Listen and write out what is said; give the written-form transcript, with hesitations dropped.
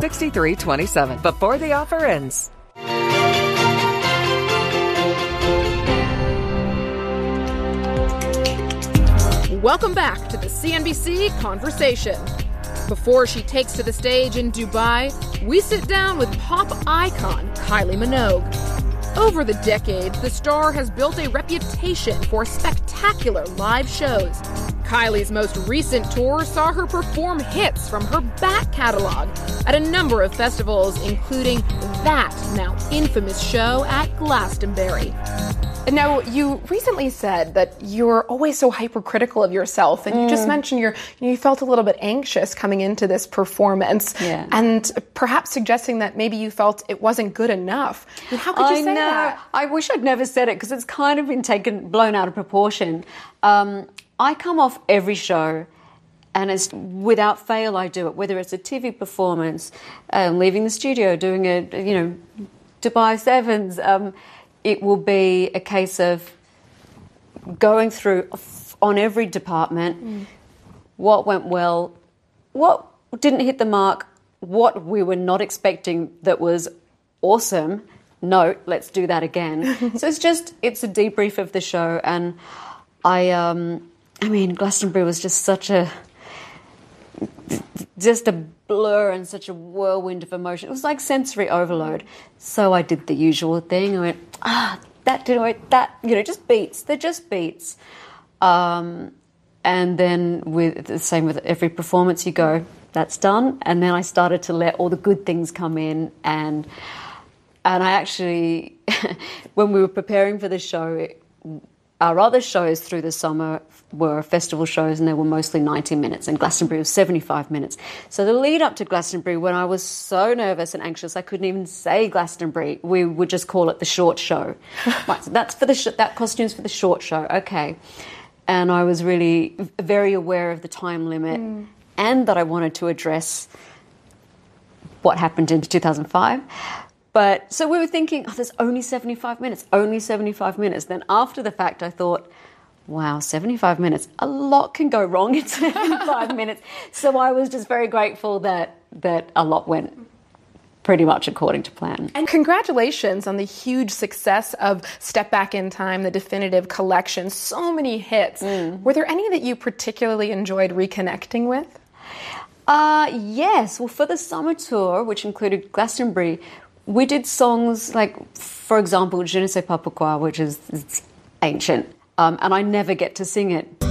6327 before the offer ends. Welcome back to the CNBC Conversation. Before she takes to the stage in Dubai, we sit down with pop icon Kylie Minogue. Over the decades, the star has built a reputation for spectacular live shows. Kylie's most recent tour saw her perform hits from her back catalog at a number of festivals, including that now infamous show at Glastonbury. Now, you recently said that you're always so hypercritical of yourself, and you just mentioned you felt a little bit anxious coming into this performance, and perhaps suggesting that maybe you felt it wasn't good enough. I mean, how could you say that? I wish I'd never said it because it's kind of been blown out of proportion. I come off every show, and it's without fail I do it, whether it's a TV performance, leaving the studio, doing Dubai Sevens. It will be a case of going through on every department what went well, what didn't hit the mark, what we were not expecting that was awesome. Note, let's do that again. So it's a debrief of the show, and Glastonbury was just just a blur and such a whirlwind of emotion. It was like sensory overload. So I did the usual thing. I went, that didn't work. That, just beats. They're just beats. And then with the same with every performance, you go, that's done. And then I started to let all the good things come in. And I actually, when we were preparing for the show, our other shows through the summer were festival shows, and they were mostly 90 minutes, and Glastonbury was 75 minutes. So the lead up to Glastonbury, when I was so nervous and anxious, I couldn't even say Glastonbury. We would just call it the short show. Right, so that's for that costume's for the short show. Okay. And I was really very aware of the time limit and that I wanted to address what happened in 2005. But so we were thinking, there's only 75 minutes. Then after the fact, I thought, wow, 75 minutes. A lot can go wrong in 75 minutes. So I was just very grateful that a lot went pretty much according to plan. And congratulations on the huge success of Step Back in Time, the definitive collection. So many hits. Were there any that you particularly enjoyed reconnecting with? Yes. Well, for the summer tour, which included Glastonbury, we did songs like, for example, Je ne sais pas pourquoi, which is ancient. And I never get to sing it.